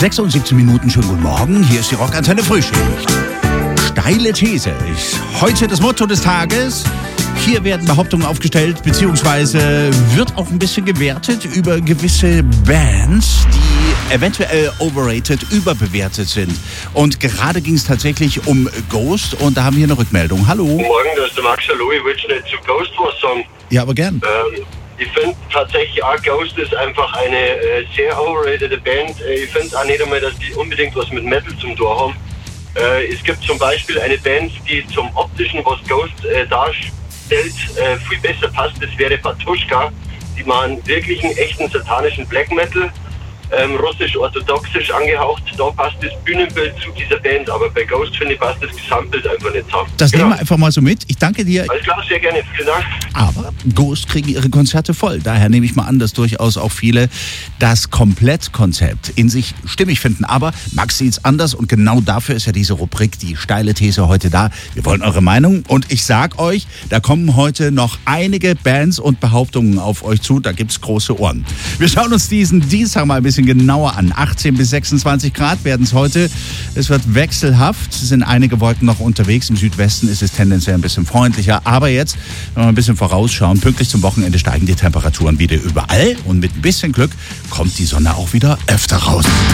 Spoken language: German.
6:17 Minuten, schönen guten Morgen. Hier ist die Rockantenne Frühschicht. Steile These ist heute das Motto des Tages. Hier werden Behauptungen aufgestellt, beziehungsweise wird auch ein bisschen gewertet über gewisse Bands, die eventuell overrated, überbewertet sind. Und gerade ging es tatsächlich um Ghost und da haben wir eine Rückmeldung. Hallo. Guten Morgen, das ist der Max. Hallo, ich wollte nicht zu Ghost was sagen. Ja, aber gern. Ich finde tatsächlich auch Ghost ist einfach eine sehr overrated Band. Ich finde auch nicht einmal, dass die unbedingt was mit Metal zum Tor haben. Es gibt zum Beispiel eine Band, die zum Optischen, was Ghost darstellt, viel besser passt. Das wäre Patuschka. Die machen wirklich einen echten satanischen Black Metal. Russisch-orthodoxisch angehaucht, da passt das Bühnenbild zu dieser Band, aber bei Ghost, finde ich, passt das Gesamtbild einfach nicht zusammen. Das nehmen wir einfach mal so mit. Ich danke dir. Alles klar, sehr gerne. Vielen Dank. Aber Ghost kriegen ihre Konzerte voll. Daher nehme ich mal an, dass durchaus auch viele das Komplettkonzept in sich stimmig finden. Aber Max sieht es anders und genau dafür ist ja diese Rubrik, die steile These, heute da. Wir wollen eure Meinung und ich sag euch, da kommen heute noch einige Bands und Behauptungen auf euch zu. Da gibt's große Ohren. Wir schauen uns diesen Dienstag mal ein bisschen genauer an. 18 bis 26 Grad werden es heute. Es wird wechselhaft. Es sind einige Wolken noch unterwegs. Im Südwesten ist es tendenziell ein bisschen freundlicher. Aber jetzt, wenn wir ein bisschen vorausschauen, pünktlich zum Wochenende steigen die Temperaturen wieder überall. Und mit ein bisschen Glück kommt die Sonne auch wieder öfter raus.